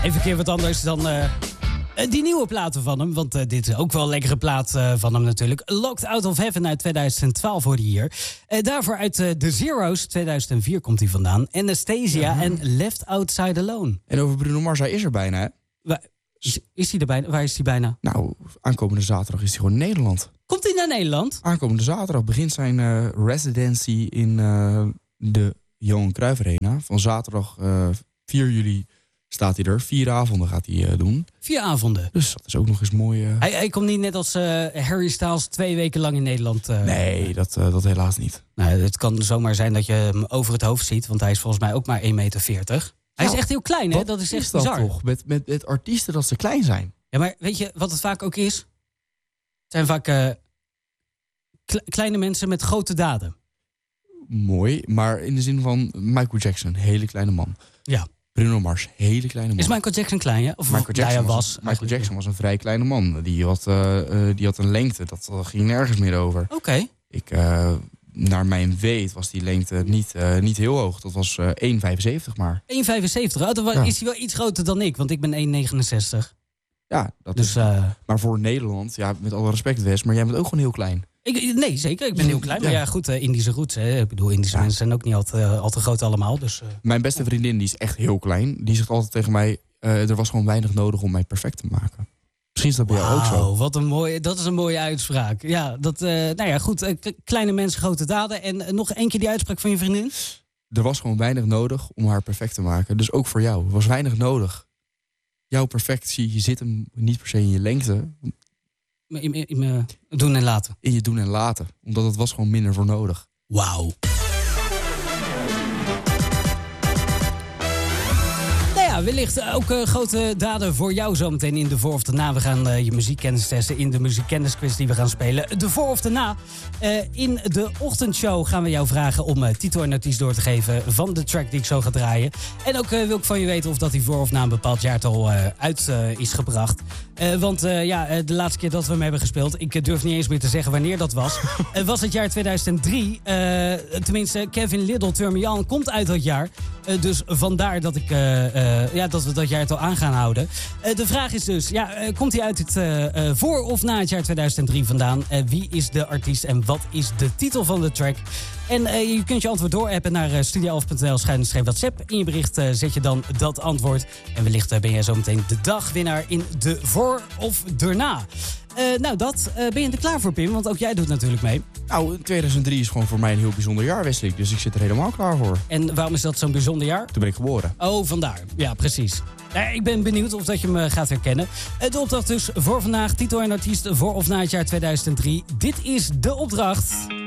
Even een keer wat anders dan die nieuwe platen van hem. Want dit is ook wel een lekkere plaat van hem natuurlijk. Locked Out of Heaven uit 2012 hoorde je hier. Daarvoor uit The Zeros, 2004 komt hij vandaan. Anastasia en Left Outside Alone. En over Bruno Mars, hij is er bijna, hè? Is hij er bijna? Waar is hij bijna? Nou, aankomende zaterdag is hij gewoon in Nederland. Komt hij naar Nederland? Aankomende zaterdag begint zijn residency in de Johan Cruijff Arena. Van zaterdag 4 juli staat hij er. 4 avonden gaat hij doen. 4 avonden? Dus dat is ook nog eens mooi. Hij komt niet net als Harry Styles 2 weken lang in Nederland. Nee, dat helaas niet. Nou, het kan zomaar zijn dat je hem over het hoofd ziet. Want hij is volgens mij ook maar 1,40 meter. Hij is echt heel klein, hè? Dat is echt bizar. Toch? Met artiesten dat ze klein zijn. Ja, maar weet je wat het vaak ook is? Het zijn vaak kleine mensen met grote daden. Mooi, maar in de zin van Michael Jackson, hele kleine man. Ja. Bruno Mars, hele kleine man. Is Michael Jackson klein, ja? Of Michael Jackson was een vrij kleine man. Die had een lengte, dat ging nergens meer over. Oké. Naar mijn weet was die lengte niet heel hoog. Dat was 1,75 maar. 1,75? Dan is hij wel iets groter dan ik, want ik ben 1,69. Ja, dat dus, is... Maar voor Nederland, ja, met alle respect Wes, maar jij bent ook gewoon heel klein. Nee, zeker. Ik ben heel klein. Maar ja, goed, Indische roots. Hè. Ik bedoel, Indische mensen zijn ook niet al te groot allemaal. Dus, Mijn beste vriendin, die is echt heel klein. Die zegt altijd tegen mij, er was gewoon weinig nodig om mij perfect te maken. Misschien is dat bij jou ook zo. Wat een mooie, dat is een mooie uitspraak. Ja, goed. Kleine mensen, grote daden. En nog één keer die uitspraak van je vriendin? Er was gewoon weinig nodig om haar perfect te maken. Dus ook voor jou. Er was weinig nodig. Jouw perfectie zit hem niet per se in je lengte. In me doen en laten. In je doen en laten. Omdat het was gewoon minder voor nodig. Wauw. Wellicht ook grote daden voor jou zometeen in de voor of de na. We gaan je muziekkennis testen in de muziekkennisquiz die we gaan spelen. De voor of de na. In de ochtendshow gaan we jou vragen om titel en artiest door te geven van de track die ik zo ga draaien. En ook wil ik van je weten of dat die voor of na een bepaald jaartal uit is gebracht. Want de laatste keer dat we hem hebben gespeeld, ik durf niet eens meer te zeggen wanneer dat was. Was het jaar 2003. Tenminste, Kevin Little, Turn Me On komt uit dat jaar. Dus vandaar dat ik... dat we dat jaartal aan gaan houden. De vraag is dus, komt hij uit het voor of na het jaar 2003 vandaan? Wie is de artiest en wat is de titel van de track? En je kunt je antwoord doorappen naar studio11.nl/WhatsApp. In je bericht zet je dan dat antwoord. En wellicht ben jij zometeen de dagwinnaar in de voor of erna. Ben je er klaar voor, Pim? Want ook jij doet natuurlijk mee. Nou, 2003 is gewoon voor mij een heel bijzonder jaar, Wesley. Dus ik zit er helemaal klaar voor. En waarom is dat zo'n bijzonder jaar? Toen ben ik geboren. Oh, vandaar. Ja, precies. Ik ben benieuwd of dat je me gaat herkennen. De opdracht dus voor vandaag. Titel en artiest voor of na het jaar 2003. Dit is de opdracht.